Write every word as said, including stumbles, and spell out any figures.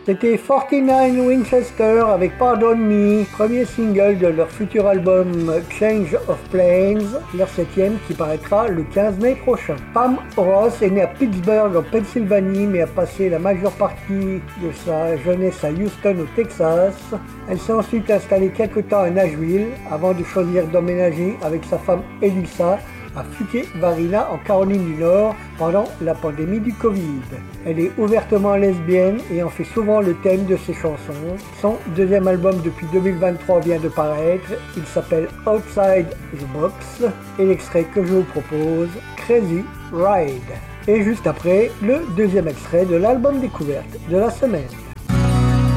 C'était forty-nine Winchester avec Pardon Me, premier single de leur futur album Change of Planes, leur septième qui paraîtra le quinze mai prochain. Pam Ross est née à Pittsburgh en Pennsylvanie mais a passé la majeure partie de sa jeunesse à Houston au Texas. Elle s'est ensuite installée quelque temps à Nashville avant de choisir d'emménager avec sa femme Elissa à Fuquay-Varina en Caroline du Nord pendant la pandémie du Covid. Elle est ouvertement lesbienne et en fait souvent le thème de ses chansons. Son deuxième album depuis deux mille vingt-trois vient de paraître, il s'appelle Outside the Box et l'extrait que je vous propose, Crazy Ride. Et juste après, le deuxième extrait de l'album découverte de la semaine.